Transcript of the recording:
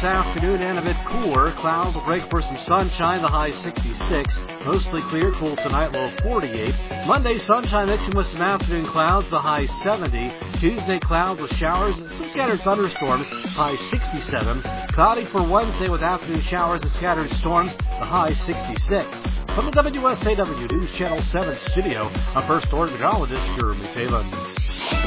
this afternoon and a bit cooler. Clouds will break for some sunshine, the high 66. Mostly clear, cool tonight, low 48. Monday, sunshine mixing with some afternoon clouds, the high 70. Tuesday, clouds with showers and some scattered thunderstorms, high 67. Cloudy for Wednesday with afternoon showers and scattered storms, the high 66. From the WSAW News Channel 7 studio, I'm First Ornithologist Jeremy Phelan.